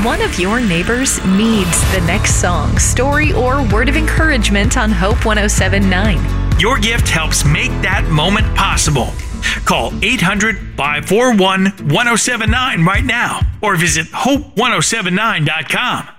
One of your neighbors needs the next song, story, or word of encouragement on Hope 107.9. Your gift helps make that moment possible. Call 800-541-1079 right now or visit hope1079.com.